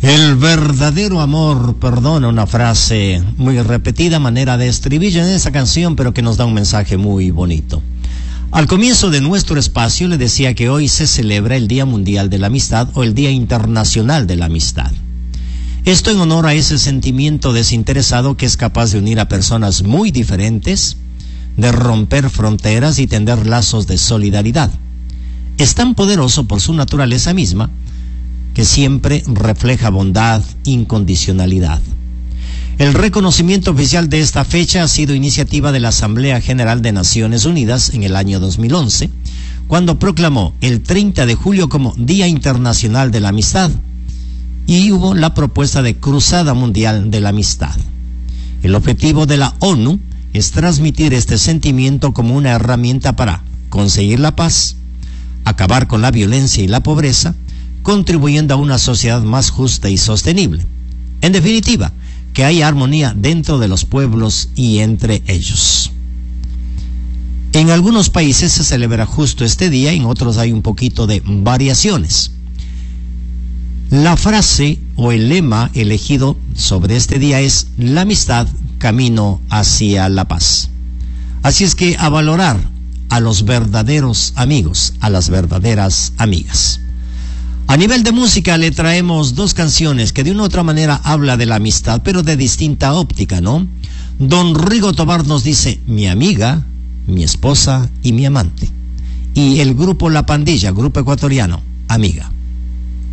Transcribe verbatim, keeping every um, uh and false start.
El verdadero amor perdona, una frase muy repetida, manera de estribillo en esa canción, pero que nos da un mensaje muy bonito. Al comienzo de nuestro espacio le decía que hoy se celebra el Día Mundial de la Amistad o el Día Internacional de la Amistad. Esto en honor a ese sentimiento desinteresado que es capaz de unir a personas muy diferentes, de romper fronteras y tender lazos de solidaridad. Es tan poderoso por su naturaleza misma que siempre refleja bondad, incondicionalidad. El reconocimiento oficial de esta fecha ha sido iniciativa de la Asamblea General de Naciones Unidas en el año dos mil once, cuando proclamó el treinta de julio como Día Internacional de la Amistad, y hubo la propuesta de Cruzada Mundial de la Amistad. El objetivo de la ONU es transmitir este sentimiento como una herramienta para conseguir la paz, acabar con la violencia y la pobreza, contribuyendo a una sociedad más justa y sostenible. En definitiva, que haya armonía dentro de los pueblos y entre ellos. En algunos países se celebra justo este día, en otros hay un poquito de variaciones. La frase o el lema elegido sobre este día es: la amistad, camino hacia la paz. Así es que a valorar a los verdaderos amigos, a las verdaderas amigas. A nivel de música le traemos dos canciones que de una u otra manera habla de la amistad, pero de distinta óptica, ¿no? Don Rigo Tobar nos dice: mi amiga, mi esposa y mi amante. Y el grupo La Pandilla, grupo ecuatoriano, Amiga.